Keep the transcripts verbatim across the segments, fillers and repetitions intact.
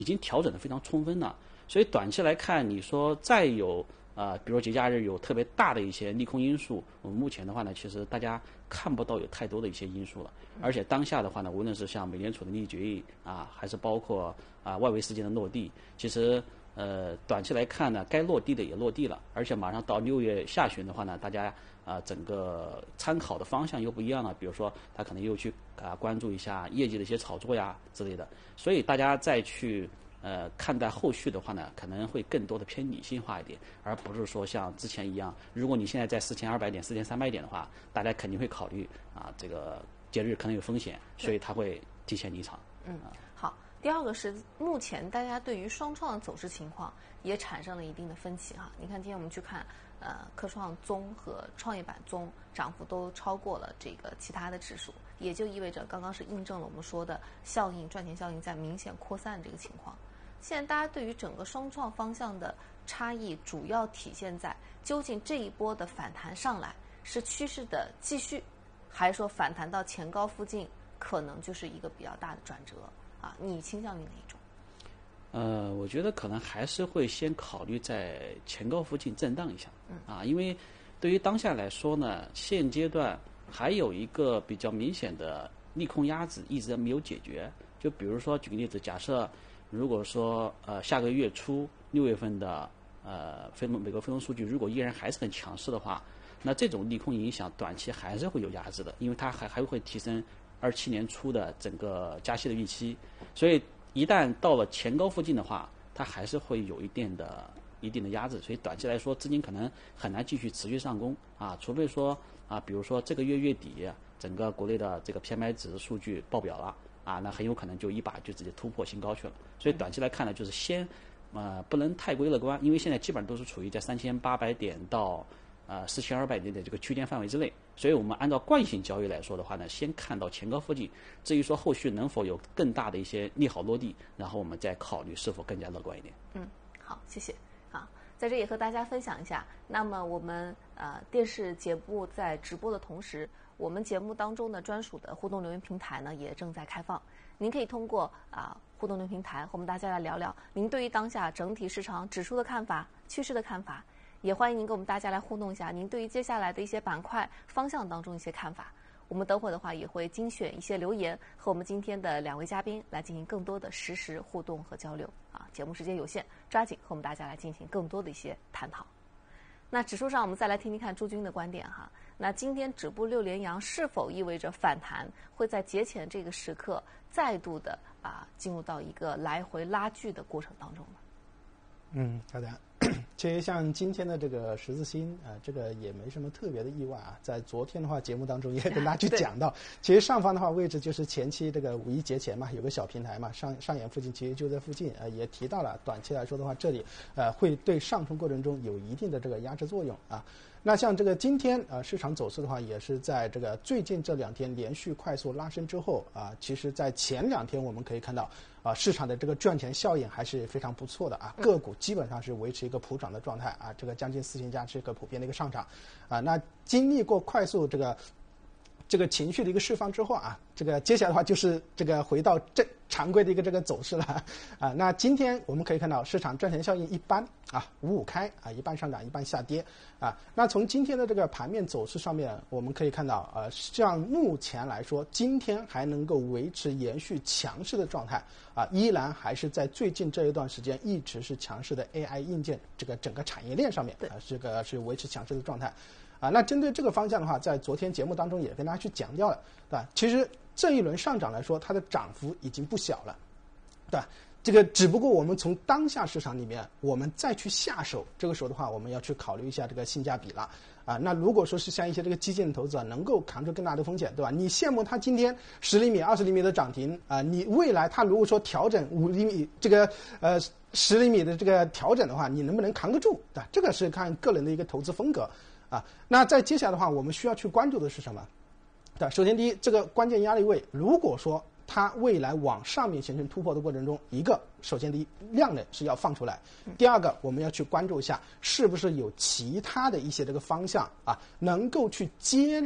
已经调整的非常充分了。所以短期来看，你说再有呃，比如节假日有特别大的一些利空因素，我们目前的话呢，其实大家看不到有太多的一些因素了。而且当下的话呢，无论是像美联储的利率决议啊，还是包括啊外围事件的落地，其实呃短期来看呢，该落地的也落地了，而且马上到六月下旬的话呢，大家啊整个参考的方向又不一样了。比如说，他可能又去啊关注一下业绩的一些炒作呀之类的，所以大家再去。呃，看待后续的话呢，可能会更多的偏理性化一点，而不是说像之前一样，如果你现在在四千二百点、四千三百点的话，大家肯定会考虑啊，这个节日可能有风险，所以他会提前离场。 嗯，好。第二个是目前大家对于双创的走势情况也产生了一定的分歧哈。你看今天我们去看，呃，科创综和创业板综涨幅都超过了这个其他的指数，也就意味着刚刚是印证了我们说的效应，赚钱效应在明显扩散这个情况。现在大家对于整个双创方向的差异，主要体现在究竟这一波的反弹上来是趋势的继续，还是说反弹到前高附近可能就是一个比较大的转折啊？你倾向于哪一种？ 呃，我觉得可能还是会先考虑在前高附近震荡一下，嗯啊，因为对于当下来说呢，现阶段还有一个比较明显的利空压制一直没有解决。就比如说举个例子，假设如果说呃下个月初六月份的呃非美国非农数据如果依然还是很强势的话，那这种利空影响短期还是会有压制的，因为它还还会提升二七年初的整个加息的预期，所以一旦到了前高附近的话，它还是会有一定的一定的压制，所以短期来说资金可能很难继续持续上攻啊，除非说啊，比如说这个月月底整个国内的这个 P M I 指数数据爆表了。啊，那很有可能就一把就直接突破新高去了。所以短期来看呢，就是先，呃，不能太过于乐观，因为现在基本上都是处于在三千八百点到呃四千二百点的这个区间范围之内。所以我们按照惯性交易来说的话呢，先看到前高附近。至于说后续能否有更大的一些利好落地，然后我们再考虑是否更加乐观一点。 嗯，好，谢谢。啊，在这也和大家分享一下。那么我们呃电视节目在直播的同时，我们节目当中的专属的互动留言平台呢也正在开放，您可以通过啊、呃、互动留言平台和我们大家来聊聊您对于当下整体市场指数的看法、趋势的看法，也欢迎您跟我们大家来互动一下您对于接下来的一些板块方向当中一些看法。我们等会儿的话也会精选一些留言和我们今天的两位嘉宾来进行更多的实时互动和交流啊。节目时间有限，抓紧和我们大家来进行更多的一些探讨。那指数上我们再来听听看朱军的观点哈。那今天止步六连阳是否意味着反弹会在节前这个时刻再度的啊进入到一个来回拉锯的过程当中呢？ 嗯，好的。其实像今天的这个十字星啊、呃，这个也没什么特别的意外啊。在昨天的话，节目当中也跟大家去讲到，其实上方的话位置就是前期这个五一节前嘛，有个小平台嘛，上上沿附近其实就在附近，呃，也提到了短期来说的话，这里呃会对上冲过程中有一定的这个压制作用啊。那像这个今天啊、呃、市场走势的话，也是在这个最近这两天连续快速拉升之后啊，其实在前两天我们可以看到啊市场的这个赚钱效应还是非常不错的啊，个股基本上是维持一个普涨的状态啊，这个将近四千家是一个普遍的一个上涨啊。那经历过快速这个这个情绪的一个释放之后啊，这个接下来的话就是这个回到正常规的一个这个走势了啊。那今天我们可以看到市场赚钱效应一般啊，五五开啊，一半上涨一半下跌啊。那从今天的这个盘面走势上面，我们可以看到呃，像目前来说，今天还能够维持延续强势的状态啊，依然还是在最近这一段时间一直是强势的 A I 硬件这个整个产业链上面啊，这个是维持强势的状态。啊，那针对这个方向的话，在昨天节目当中也跟大家去强调了，对吧？其实这一轮上涨来说，它的涨幅已经不小了，对吧？这个只不过我们从当下市场里面，我们再去下手，这个时候的话，我们要去考虑一下这个性价比了啊。那如果说是像一些这个基金的投资者能够扛住更大的风险，对吧？你羡慕它今天十厘米、二十厘米的涨停啊，你未来它如果说调整五厘米这个呃十厘米的这个调整的话，你能不能扛得住？对吧？这个是看个人的一个投资风格。啊，那在接下来的话，我们需要去关注的是什么？对，首先第一，这个关键压力位，如果说它未来往上面形成突破的过程中，一个首先第一量能是要放出来，第二个我们要去关注一下是不是有其他的一些这个方向啊，能够去接力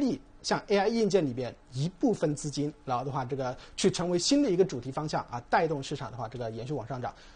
像 A I 硬件里边一部分资金，然后的话这个去成为新的一个主题方向啊，带动市场的话这个延续往上涨。